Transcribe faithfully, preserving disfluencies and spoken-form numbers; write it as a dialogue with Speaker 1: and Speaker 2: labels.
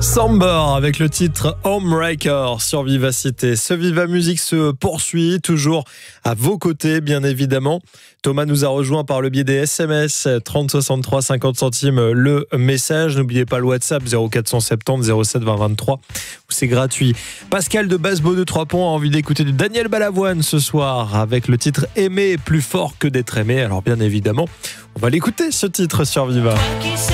Speaker 1: Samber avec le titre Homebreaker sur Vivacité. Ce Viva Musique se poursuit, toujours à vos côtés bien évidemment. Thomas nous a rejoint par le biais des S M S, trente soixante-trois cinquante centimes le message. N'oubliez pas le WhatsApp zéro quatre cent soixante-dix zéro sept vingt vingt-trois où c'est gratuit. Pascal de Basbo de Trois Ponts a envie d'écouter du Daniel Balavoine ce soir avec le titre Aimer plus fort que d'être aimé. Alors bien évidemment, on va l'écouter ce titre sur Viva.